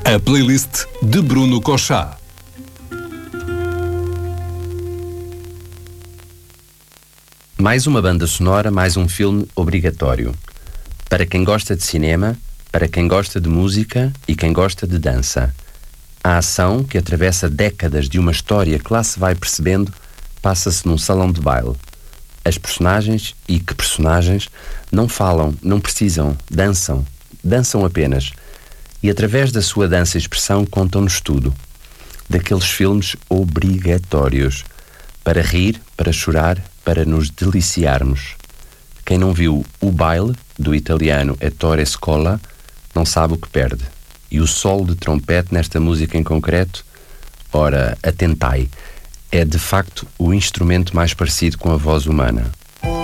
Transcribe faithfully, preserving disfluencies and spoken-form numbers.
A playlist de Bruno Cochá. Mais uma banda sonora, mais um filme obrigatório. Para quem gosta de cinema, para quem gosta de música e quem gosta de dança. A ação, que atravessa décadas de uma história que lá se vai percebendo, passa-se num salão de baile. As personagens, e que personagens, não falam, não precisam, dançam, dançam apenas. E através da sua dança e expressão contam-nos tudo. Daqueles filmes obrigatórios. Para rir, para chorar, para nos deliciarmos. Quem não viu O Baile, do italiano Ettore Scola, não sabe o que perde. E o solo de trompete nesta música em concreto, ora, atentai, é de facto o instrumento mais parecido com a voz humana.